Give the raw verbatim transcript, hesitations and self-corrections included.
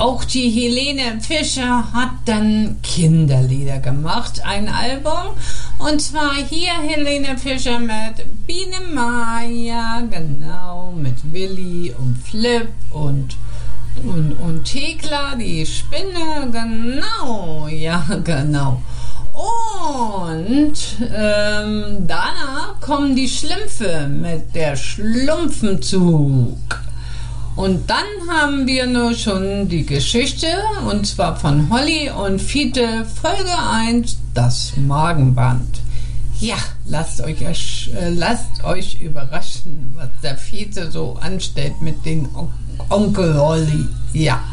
Auch die Helene Fischer hat dann Kinderlieder gemacht, ein Album. Und zwar hier Helene Fischer mit Biene Maya, genau, mit Willi und Flip und, und, und Thekla, die Spinne, genau, ja, genau. Und ähm, danach kommen die Schlümpfe mit der Schlumpfenzug. Und dann haben wir nur schon die Geschichte, und zwar von Holly und Fiete, Folge eins, das Magenband. Ja, lasst euch, äh, lasst euch überraschen, was der Fiete so anstellt mit den On- Onkel Holly. Ja.